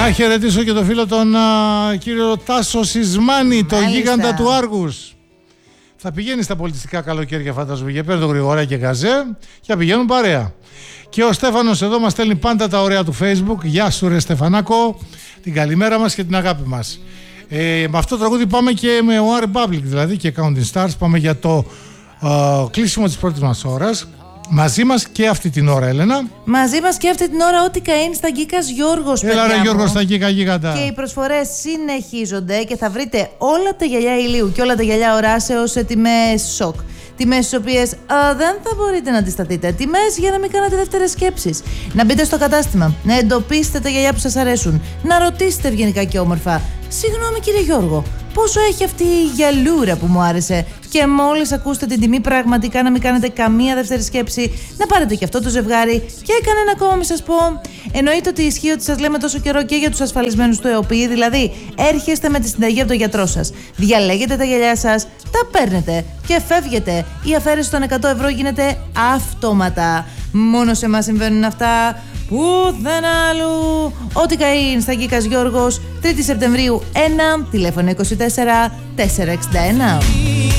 Να χαιρετήσω και το φίλο τον κύριο Τάσο Σισμάνη, το γίγαντα του Άργους. Θα πηγαίνει στα πολιτιστικά καλοκαίρια, φαντάζομαι, και παίρνει τον Γρηγορά και Καζέ και θα πηγαίνουν παρέα. Και ο Στέφανος εδώ μας στέλνει πάντα τα ωραία του Facebook. Γεια σου ρε Στεφανάκο, την καλημέρα μας και την αγάπη μας. Με αυτό το τραγούδι πάμε και με ο Republic, δηλαδή και Counting Stars. Πάμε για το κλείσιμο της πρώτης μας ώρας. Μαζί μας και αυτή την ώρα, Έλενα. Μαζί μας και αυτή την ώρα, ό,τι καΐν στα Γκίκας Γιώργος, παιδιά. Έλα ρε Γιώργος στα Γκίκα γίγαντα. Και οι προσφορές συνεχίζονται και θα βρείτε όλα τα γυαλιά ηλίου και όλα τα γυαλιά οράσεως σε τιμές σοκ. Τιμές στις οποίες δεν θα μπορείτε να αντισταθείτε. Τιμές για να μην κάνετε δεύτερες σκέψεις. Να μπείτε στο κατάστημα, να εντοπίσετε τα γυαλιά που σας αρέσουν, να ρωτήσετε ευγενικά και όμορφα. Συγγνώμη κύριε Γιώργο, πόσο έχει αυτή η γυαλούρα που μου άρεσε? Και μόλις ακούσετε την τιμή, πραγματικά να μην κάνετε καμία δεύτερη σκέψη, να πάρετε και αυτό το ζευγάρι και κανένα ακόμα μην σας πω. Εννοείται ότι ισχύει ότι σας λέμε τόσο καιρό και για τους ασφαλισμένους του ΕΟΠΗ, δηλαδή έρχεστε με τη συνταγή από τον γιατρό σας, διαλέγετε τα γυαλιά σας, τα παίρνετε και φεύγετε. Η αφαίρεση των 100 ευρώ γίνεται αυτόματα. Μόνο σε εμάς συμβαίνουν αυτά. Πουθεν άλλου. Ό,τι καΐν στα Γκίκας Γιώργος, 3η Σεπτεμβρίου 1, τηλέφωνο 24 461.